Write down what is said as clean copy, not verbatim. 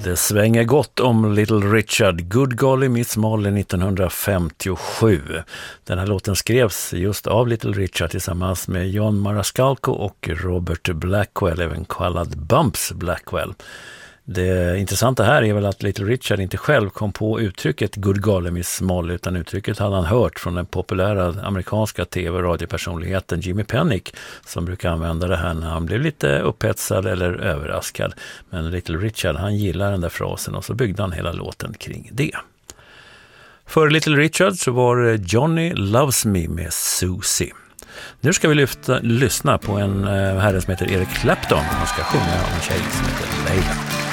Det svänger gott om Little Richard, Good Golly Miss Molly 1957. Den här låten skrevs just av Little Richard tillsammans med John Marascalco och Robert Blackwell, även kallad Bumps Blackwell. Det intressanta här är väl att Little Richard inte själv kom på uttrycket Good Golly Miss Molly, utan uttrycket hade han hört från den populära amerikanska tv- och radiopersonligheten Jimmy Penick, som brukar använda det här när han blev lite upphetsad eller överraskad. Men Little Richard, han gillar den där frasen och så byggde han hela låten kring det. För Little Richard så var det Johnny Loves Me med Susie. Nu ska vi lyssna på en herre som heter Eric Clapton. Han ska sjunga om en tjej som heter Leila.